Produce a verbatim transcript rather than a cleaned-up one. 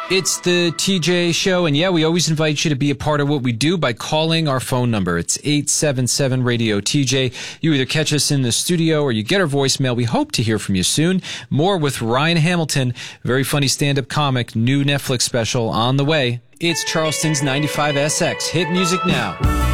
It's the T J Show, and yeah, we always invite you to be a part of what we do by calling our phone number. It's eight seven seven radio T J. You either catch us in the studio or you get our voicemail. We hope to hear from you soon. More with Ryan Hamilton, very funny stand-up comic, new Netflix special on the way. It's Charleston's ninety-five S X. Hit music now.